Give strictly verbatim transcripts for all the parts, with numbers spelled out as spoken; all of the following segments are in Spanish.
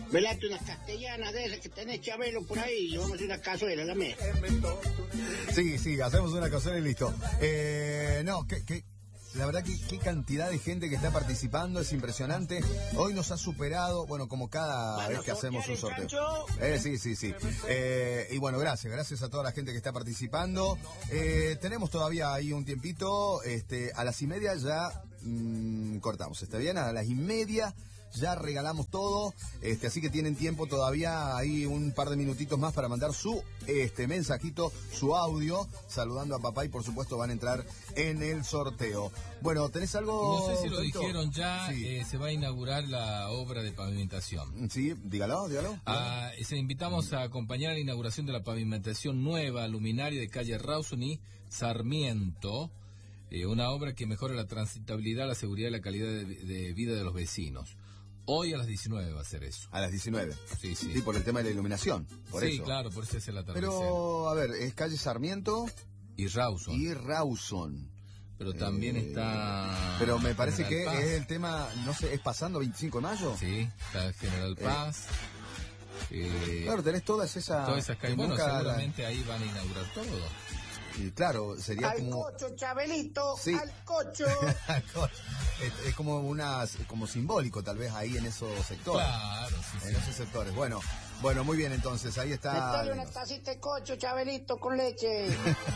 velate una castellana de esas que tenés, Chabelo, por ahí, y vamos a hacer una cazuela a la mesa. Sí, sí, hacemos una cazuela y listo. Eh, no, que... que... La verdad que qué cantidad de gente que está participando, es impresionante. Hoy nos ha superado, bueno, como cada bueno, vez que hacemos un sorteo. Eh, sí, sí, sí. Eh, y bueno, gracias, gracias a toda la gente que está participando. Eh, tenemos todavía ahí un tiempito, este, a las y media ya mmm, cortamos, ¿está bien? A las y media ya regalamos todo, este, así que tienen tiempo todavía, hay un par de minutitos más para mandar su este mensajito, su audio, saludando a papá y por supuesto van a entrar en el sorteo. Bueno, ¿tenés algo? No sé si lo Tito? dijeron ya, sí. eh, se va a inaugurar la obra de pavimentación. Sí, dígalo, dígalo. Ah, se invitamos a acompañar a la inauguración de la pavimentación nueva, luminaria de calle Rawson y Sarmiento, eh, una obra que mejora la transitabilidad, la seguridad y la calidad de, de vida de los vecinos. Hoy a las diecinueve va a ser eso. A las diecinueve. Sí, sí. Sí, por el tema de la iluminación, por sí, eso. claro, por eso es el atardecer. Pero, a ver, es calle Sarmiento y Rawson. Y Rawson. Pero también eh, está... Pero me parece General que Paz. Es el tema, no sé, ¿es pasando veinticinco de mayo? Sí, está General Paz. Eh, eh, claro, tenés todas esas... Todas esas calles. Bueno, seguramente la... ahí van a inaugurar todo. Y claro, sería al como... Al cocho, Chabelito, sí. Al cocho. es, es como una, como simbólico tal vez ahí en esos sectores. Claro, sí, En sí. esos sectores. Bueno, bueno, muy bien entonces, ahí está... Metele una tacita de cocho, Chabelito, con leche.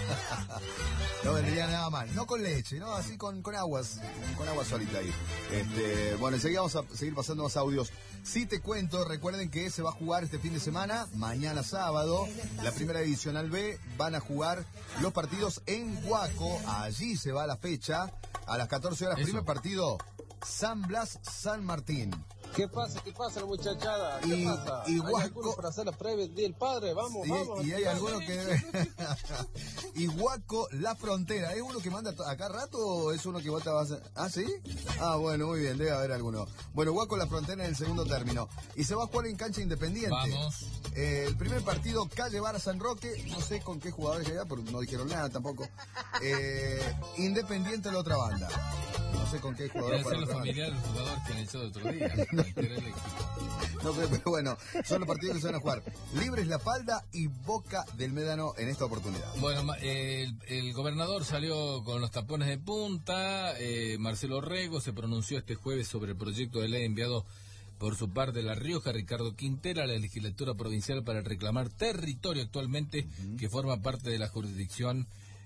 No vendría nada mal, no con leche, no, así con, con aguas, con agua solita ahí. Este, bueno, enseguida vamos a seguir pasando más audios. Si te cuento, recuerden que se va a jugar este fin de semana, mañana sábado, la primera divisional B, van a jugar los partidos en Huaco, allí se va la fecha, a las catorce horas, Eso. primer partido, San Blas, San Martín. ¿Qué pasa? ¿Qué pasa la muchachada? ¿Qué y, pasa? Y ¿Hay Huaco... algunos para hacer la previa del Día del Padre? Vamos, y, vamos. Y hay algunos que... y Huaco, La Frontera, ¿es uno que manda acá rato o es uno que vota a hacer? ¿Ah, sí? Ah, bueno, muy bien, debe haber alguno. Bueno, Huaco, La Frontera en el segundo término. Y se va a jugar en cancha independiente. Vamos. Eh, el primer partido, Calle Vara San Roque, no sé con qué jugadores llega, porque no dijeron nada tampoco. Eh, Independiente la otra banda. No sé con qué jugador. Deben ser los familiares del jugador que han hecho de otro día. No sé, pero bueno, son los partidos que se van a jugar. Libres La Falda y Boca del Médano en esta oportunidad. Bueno, eh, el, el gobernador salió con los tapones de punta. Eh, Marcelo Rego se pronunció este jueves sobre el proyecto de ley enviado por su par de La Rioja, Ricardo Quintera, a la legislatura provincial para reclamar territorio actualmente uh-huh. que forma parte de la jurisdicción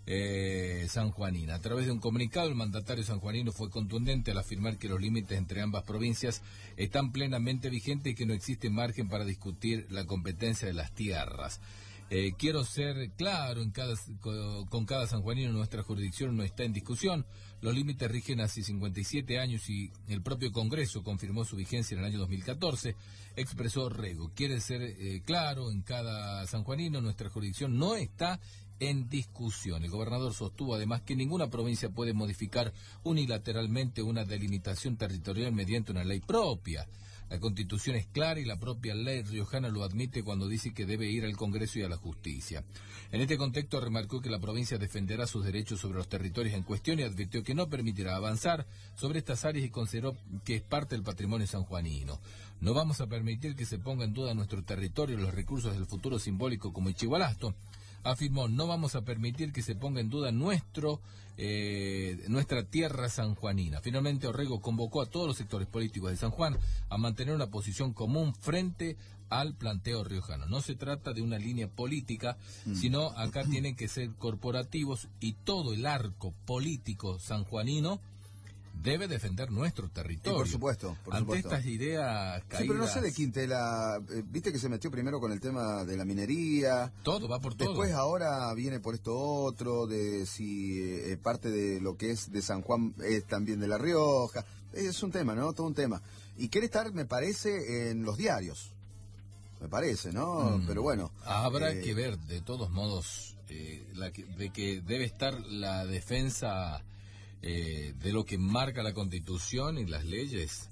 Eh, sanjuanina. A través de un comunicado, el mandatario sanjuanino fue contundente al afirmar que los límites entre ambas provincias están plenamente vigentes y que no existe margen para discutir la competencia de las tierras. Eh, quiero ser claro en cada, con, con cada sanjuanino, nuestra jurisdicción no está en discusión. Los límites rigen hace cincuenta y siete años y el propio Congreso confirmó su vigencia en el año dos mil catorce, expresó Rego. Quiere ser eh, claro en cada sanjuanino, nuestra jurisdicción no está en discusión. El gobernador sostuvo además que ninguna provincia puede modificar unilateralmente una delimitación territorial mediante una ley propia. La Constitución es clara y la propia ley riojana lo admite cuando dice que debe ir al Congreso y a la justicia. En este contexto remarcó que la provincia defenderá sus derechos sobre los territorios en cuestión y advirtió que no permitirá avanzar sobre estas áreas y consideró que es parte del patrimonio sanjuanino. No vamos a permitir que se ponga en duda nuestro territorio y los recursos del futuro simbólico como Ichigualasto. Afirmó, no vamos a permitir que se ponga en duda nuestro eh, nuestra tierra sanjuanina. Finalmente, Orrego convocó a todos los sectores políticos de San Juan a mantener una posición común frente al planteo riojano. No se trata de una línea política, mm. sino acá tienen que ser corporativos y todo el arco político sanjuanino debe defender nuestro territorio. Y por supuesto, por Ante supuesto. estas ideas caídas... Sí, pero no sé de Quintela, eh, viste que se metió primero con el tema de la minería. Todo, va por todo. Después ahora viene por esto otro, de si eh, parte de lo que es de San Juan es también de La Rioja. Es un tema, ¿no? Todo un tema. Y quiere estar, me parece, en los diarios. Me parece, ¿no? Mm. Pero bueno. Habrá eh, que ver, de todos modos, eh, la que, de que debe estar la defensa... Eh, de lo que marca la Constitución y las leyes,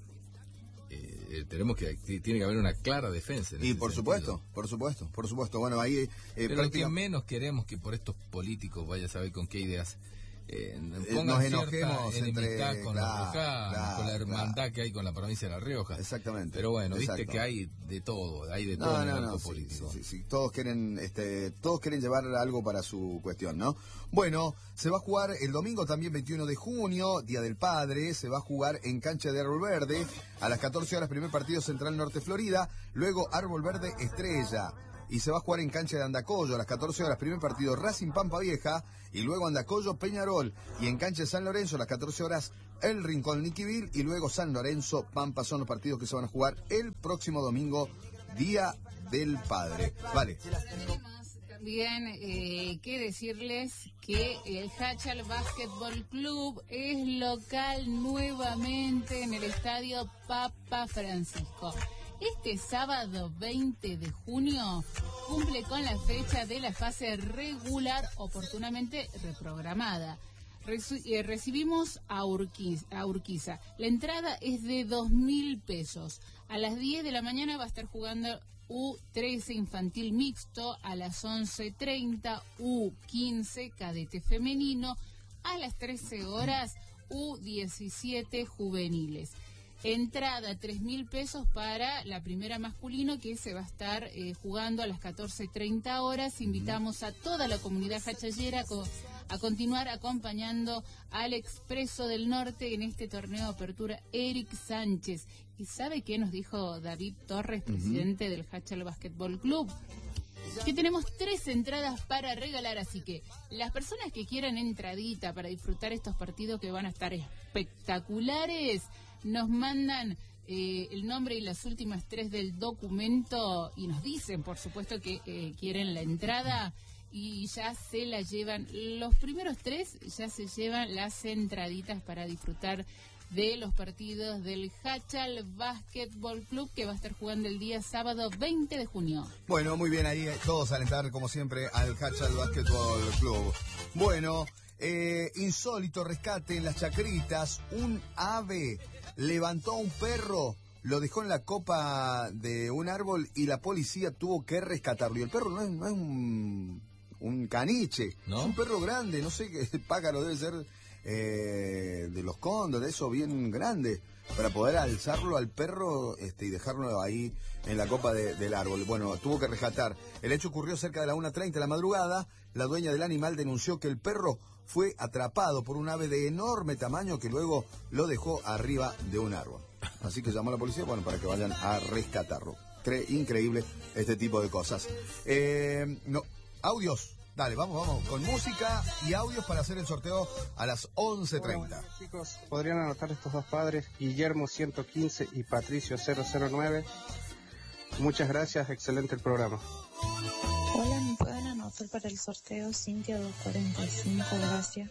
eh, tenemos que tiene que haber una clara defensa. En y ese por sentido. supuesto, por supuesto, por supuesto. Bueno, ahí. Eh, Pero práctica... lo que menos queremos que por estos políticos vaya a saber con qué ideas eh, nos enojemos entre con, claro, la Rioja, claro, con la hermandad claro. que hay con la provincia de La Rioja. Exactamente. Pero bueno, exacto. viste que hay de todo, hay de No, todo en no, el no, marco sí, político. sí, sí, sí. Todos quieren, este, todos quieren llevar algo para su cuestión, ¿no? Bueno, se va a jugar el domingo también veintiuno de junio, Día del Padre, se va a jugar en cancha de Árbol Verde, a las catorce horas primer partido Central Norte Florida, luego Árbol Verde Estrella. Y se va a jugar en cancha de Andacollo a las catorce horas, primer partido Racing Pampa Vieja, y luego Andacollo Peñarol, y en cancha de San Lorenzo a las catorce horas El Rincón Niquivil, y luego San Lorenzo Pampa. Son los partidos que se van a jugar el próximo domingo, Día del Padre. Vale. También eh, que decirles que el Hachal Basketball Club es local nuevamente en el estadio Papa Francisco. Este sábado veinte de junio cumple con la fecha de la fase regular oportunamente reprogramada. Resu- eh, recibimos a, Urquiz- a Urquiza. La entrada es de dos mil pesos. A las diez de la mañana va a estar jugando U trece infantil mixto, a las once treinta U quince cadete femenino, a las trece horas U diecisiete juveniles. Entrada tres mil pesos para la primera masculino, que se va a estar eh, jugando a las catorce treinta horas. Invitamos a toda la comunidad hachallera a, co- a continuar acompañando al Expreso del Norte en este torneo de apertura Eric Sánchez. ¿Y sabe qué nos dijo David Torres, presidente uh-huh. del Hachal Basketball Club? Que tenemos tres entradas para regalar, así que las personas que quieran entradita para disfrutar estos partidos que van a estar espectaculares, nos mandan eh, el nombre y las últimas tres del documento y nos dicen, por supuesto, que eh, quieren la entrada y ya se la llevan. Los primeros tres ya se llevan las entraditas para disfrutar de los partidos del Hachal Basketball Club, que va a estar jugando el día sábado veinte de junio. Bueno, muy bien, ahí todos alentar como siempre al Hachal Basketball Club. Bueno, eh, insólito rescate en las Chacritas. Un ave levantó a un perro, lo dejó en la copa de un árbol y la policía tuvo que rescatarlo. Y el perro no es, no es un, un caniche, ¿no? Es un perro grande, no sé qué pájaro debe ser. Eh, de los cóndores, eso bien grande, para poder alzarlo al perro este, y dejarlo ahí en la copa de, del árbol. Bueno, tuvo que rescatar. El hecho ocurrió cerca de la una treinta de la madrugada. La dueña del animal denunció que el perro fue atrapado por un ave de enorme tamaño que luego lo dejó arriba de un árbol. Así que llamó a la policía, bueno, para que vayan a rescatarlo. Cre- increíble este tipo de cosas. Eh, no, audios. Dale, vamos, vamos, con música y audios para hacer el sorteo a las once treinta. Bueno, chicos, podrían anotar estos dos padres, Guillermo ciento quince y Patricio cero cero nueve. Muchas gracias, excelente el programa. Hola, ¿me pueden anotar para el sorteo Cintia doscientos cuarenta y cinco? Gracias.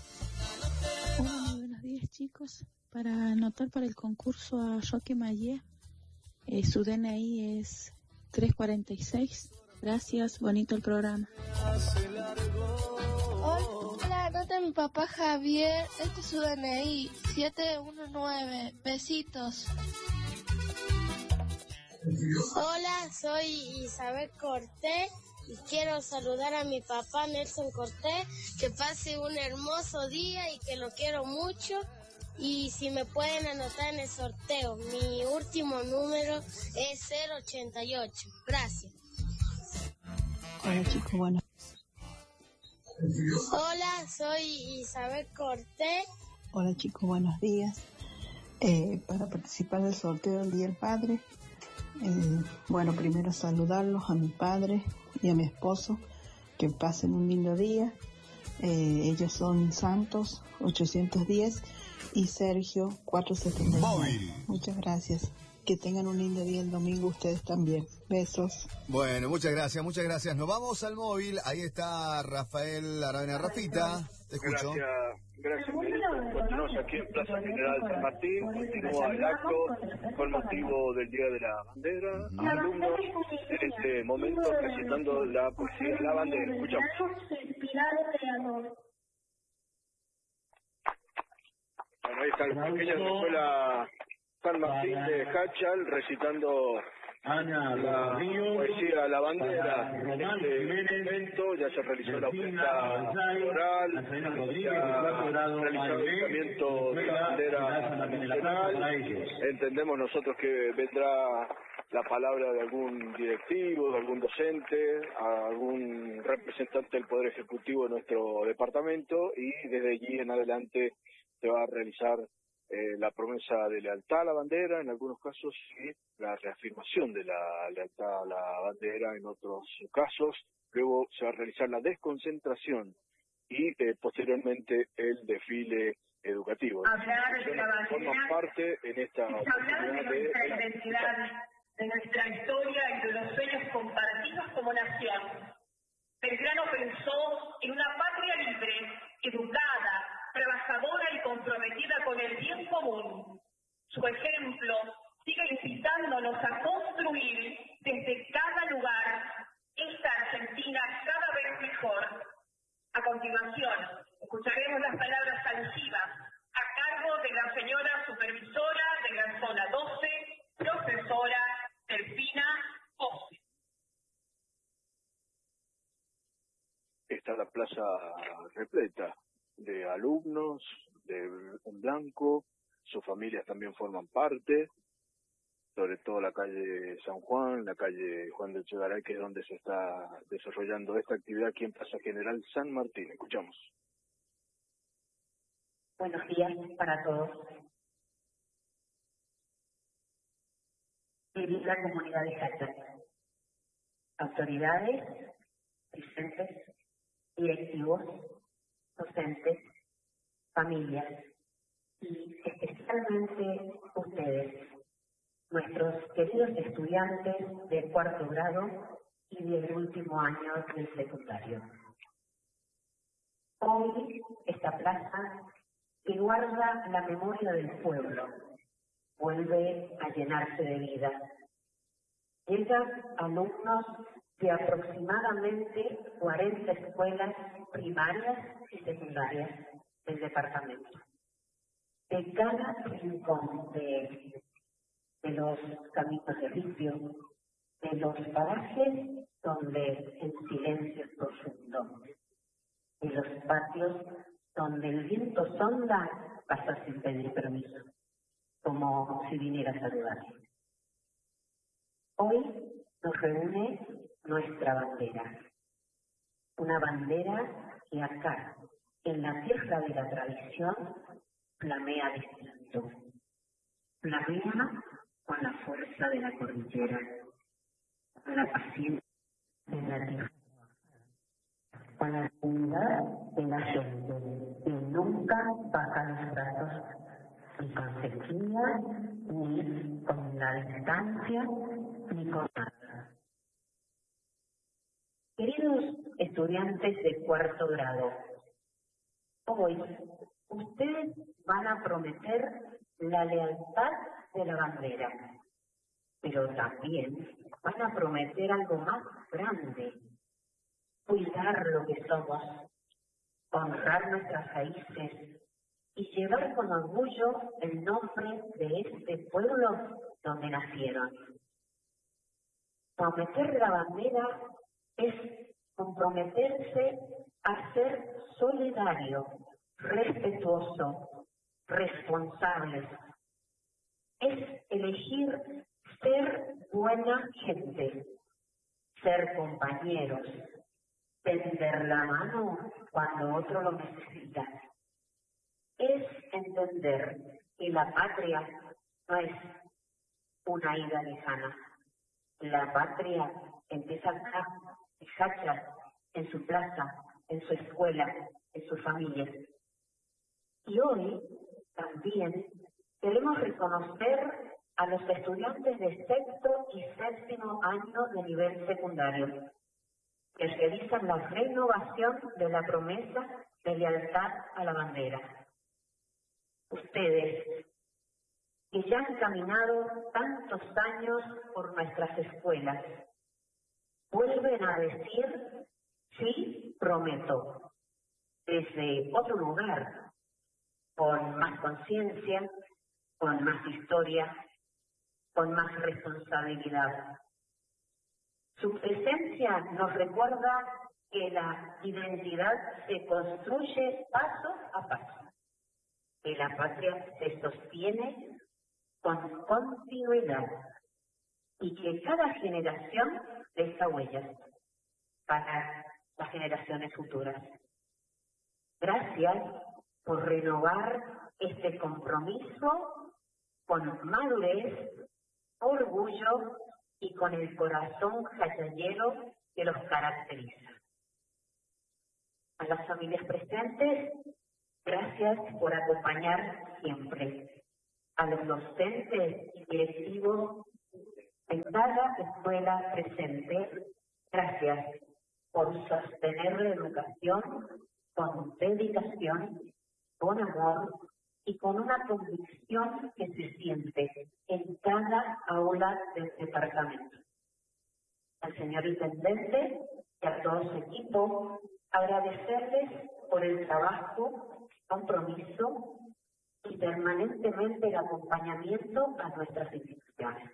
Hola, muy buenos días, chicos. Para anotar para el concurso a Joaquín Mayé, eh, su D N I es trescientos cuarenta y seis. Gracias, bonito el programa. Hola, anota mi papá Javier, este es su D N I, siete uno nueve, besitos. Hola, soy Isabel Cortés y quiero saludar a mi papá Nelson Cortés, que pase un hermoso día y que lo quiero mucho. Y si me pueden anotar en el sorteo, mi último número es cero ochenta y ocho. Gracias. Hola, chicos, bueno. Hola, soy Isabel Cortés. Hola, chicos, buenos días. Eh, para participar del sorteo del Día del Padre, eh, bueno, primero saludarlos a mi padre y a mi esposo, que pasen un lindo día. Eh, ellos son Santos ochocientos diez y Sergio cuatrocientos setenta y nueve. Muchas gracias. Que tengan un lindo día el domingo ustedes también. Besos. Bueno, muchas gracias, muchas gracias. Nos vamos al móvil. Ahí está Rafael Aravena. Rafita, te escucho. Gracias, gracias, ministro. Continuamos aquí en Plaza General San Martín. Continúa el acto con motivo del Día de la Bandera. Uh-huh. Alumnos en este momento presentando la poesía La Bandera. Escuchamos. Bueno, ahí están los pequeños de la escuela San Martín de Hachal recitando la poesía La Bandera. En este momento ya se realizó la oferta oral, ya se realizó el lanzamiento de la bandera nacional. Entendemos nosotros que vendrá la palabra de algún directivo, de algún docente, algún representante del Poder Ejecutivo de nuestro departamento, y desde allí en adelante se va a realizar eh, la promesa de lealtad a la bandera, en algunos casos, y la reafirmación de la lealtad a la bandera en otros casos. Luego se va a realizar la desconcentración y eh, posteriormente el desfile educativo. Hablar de la bandera, forman parte en esta es hablar de nuestra identidad, de nuestra historia y de los sueños compartidos como nación. Belgrano pensó en una patria libre, educada, trabajadora y comprometida con el bien común. Su ejemplo sigue incitándonos a construir desde cada lugar esta Argentina cada vez mejor. A continuación, escucharemos las palabras altivas a cargo de la señora supervisora de la zona doce, profesora Delfina Ose. Está la plaza repleta de alumnos, de en blanco, sus familias también forman parte, sobre todo la calle San Juan, la calle Juan de Echegaray, que es donde se está desarrollando esta actividad aquí en Plaza General San Martín. Escuchamos. Buenos días para todos. Querida comunidad de Hacha, autoridades, presentes, directivos, docentes, familias y especialmente ustedes, nuestros queridos estudiantes de cuarto grado y del último año del secundario. Hoy esta plaza, que guarda la memoria del pueblo, vuelve a llenarse de vida. Llegan alumnos de aproximadamente cuarenta escuelas primarias y secundarias del departamento. De cada rincón de, de los caminos de ripio, de los parajes donde el silencio es profundo, de los patios donde el viento sonda pasa sin pedir permiso, como si viniera a saludar. Hoy nos reúne nuestra bandera, una bandera que acá, en la tierra de la tradición, flamea distinto, flamea con la fuerza de la cordillera, con la paciencia de la tierra, con la unidad de la gente, que nunca baja los brazos, ni con sequía, ni con la distancia, ni con nada. Queridos estudiantes de cuarto grado, hoy ustedes van a prometer la lealtad de la bandera, pero también van a prometer algo más grande: cuidar lo que somos, honrar nuestras raíces y llevar con orgullo el nombre de este pueblo donde nacieron. Prometer la bandera es comprometerse a ser solidario, respetuoso, responsable. Es elegir ser buena gente, ser compañeros, tender la mano cuando otro lo necesita. Es entender que la patria no es una ida lejana. La patria empieza acá, en Hacha, en su plaza, en su escuela, en su familia. Y hoy también queremos reconocer a los estudiantes de sexto y séptimo año de nivel secundario, que realizan la renovación de la promesa de lealtad a la bandera. Ustedes, que ya han caminado tantos años por nuestras escuelas, vuelven a decir: sí, prometo, desde otro lugar, con más conciencia, con más historia, con más responsabilidad. Su presencia nos recuerda que la identidad se construye paso a paso, que la patria se sostiene con continuidad y que cada generación deja huellas para las generaciones futuras. Gracias por renovar este compromiso con madurez, orgullo y con el corazón jayayero que los caracteriza. A las familias presentes, gracias por acompañar siempre. A los docentes y directivos en cada escuela presente, gracias por sostener la educación con dedicación, con amor y con una convicción que se siente en cada aula del departamento. Al señor intendente y a todo su equipo, agradecerles por el trabajo, compromiso y permanentemente el acompañamiento a nuestras instituciones.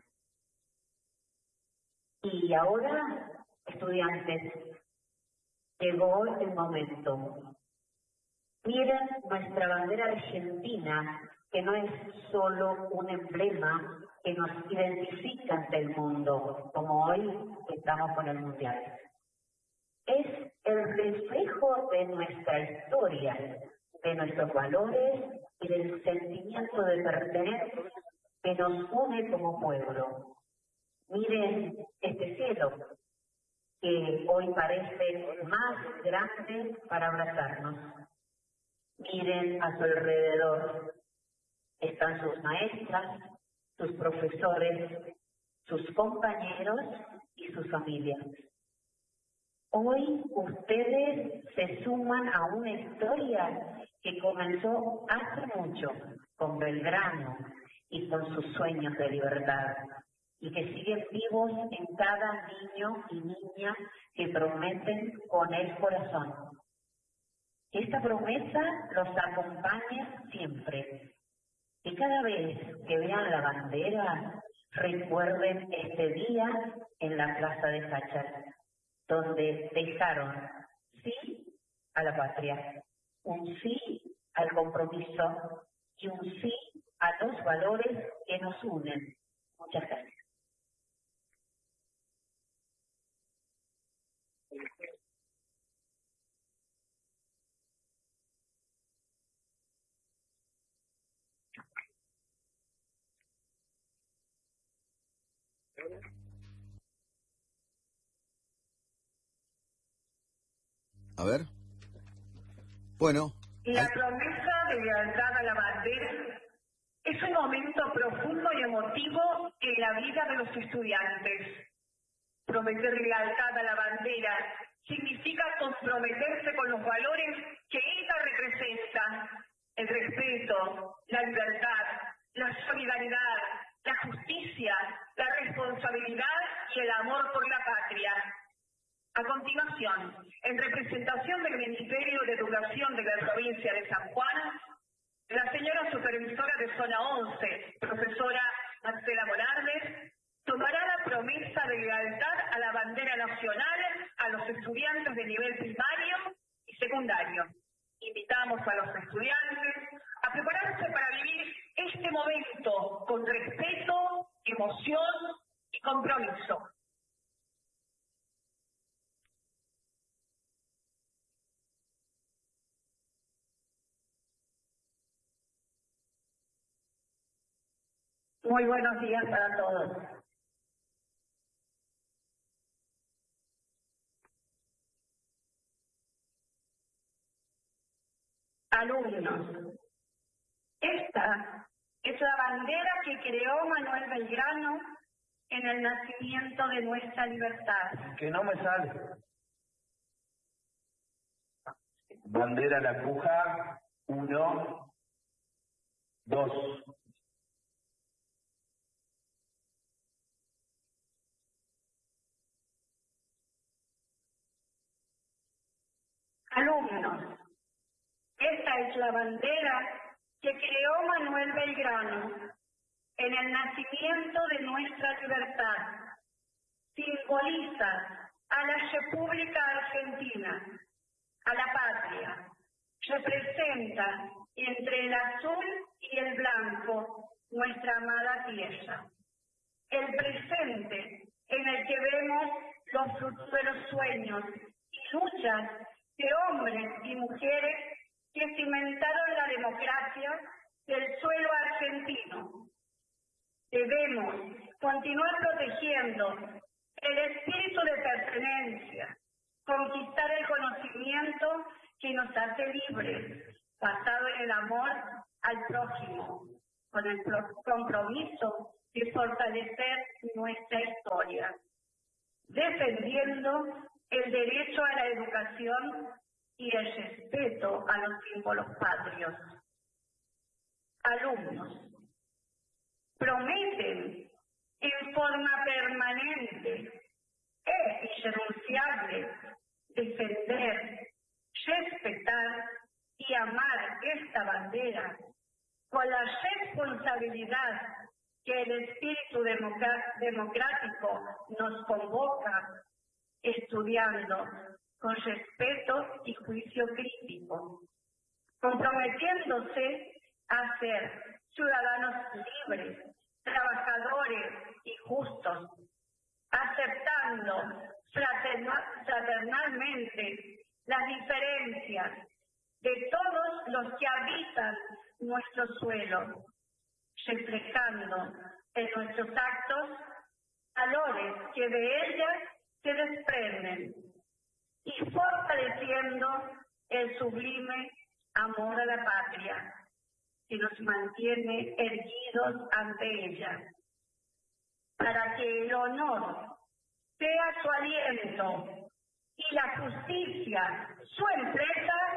Y ahora, estudiantes, llegó el momento. Miren nuestra bandera argentina, que no es solo un emblema que nos identifica ante el mundo, como hoy estamos con el Mundial. Es el reflejo de nuestra historia, de nuestros valores y del sentimiento de pertenencia que nos une como pueblo. Miren este cielo, que hoy parece más grande para abrazarnos. Miren a su alrededor. Están sus maestras, sus profesores, sus compañeros y sus familias. Hoy ustedes se suman a una historia que comenzó hace mucho con Belgrano y con sus sueños de libertad, y que siguen vivos en cada niño y niña que prometen con el corazón. Que esta promesa los acompañe siempre. Que cada vez que vean la bandera, recuerden este día en la plaza de Jáchal, donde dejaron sí a la patria, un sí al compromiso y un sí a los valores que nos unen. Muchas gracias. A ver. Bueno. La promesa de lealtad a la bandera es un momento profundo y emotivo en la vida de los estudiantes. Prometer lealtad a la bandera significa comprometerse con los valores que ella representa: el respeto, la libertad, la solidaridad, la justicia, la responsabilidad y el amor por la patria. A continuación, en representación del Ministerio de Educación de la provincia de San Juan, la señora supervisora de Zona once, profesora Marcela Morales, tomará la promesa de lealtad a la bandera nacional a los estudiantes de nivel primario y secundario. Invitamos a los estudiantes a prepararse para vivir este momento con respeto, emoción y compromiso. Muy buenos días para todos. Alumnos, esta es la bandera que creó Manuel Belgrano en el nacimiento de nuestra libertad. Que no me sale. Bandera La Puja, uno, dos. Alumnos, esta es la bandera que creó Manuel Belgrano en el nacimiento de nuestra libertad. Simboliza a la República Argentina, a la patria. Representa entre el azul y el blanco nuestra amada tierra. El presente en el que vemos los frutos de los sueños y luchas de hombres y mujeres que cimentaron la democracia del suelo argentino. Debemos continuar protegiendo el espíritu de pertenencia, conquistar el conocimiento que nos hace libres, basado en el amor al prójimo, con el compromiso de fortalecer nuestra historia, defendiendo el derecho a la educación y el respeto a los símbolos patrios. Alumnos, prometen en forma permanente e irrenunciable defender, respetar y amar esta bandera con la responsabilidad que el espíritu democrático nos convoca, estudiando con respeto y juicio crítico, comprometiéndose a ser ciudadanos libres, trabajadores y justos, aceptando fraternalmente las diferencias de todos los que habitan nuestro suelo, reflejando en nuestros actos valores que de ellas se desprenden y fortaleciendo el sublime amor a la patria que nos mantiene erguidos ante ella, para que el honor sea su aliento y la justicia su empresa.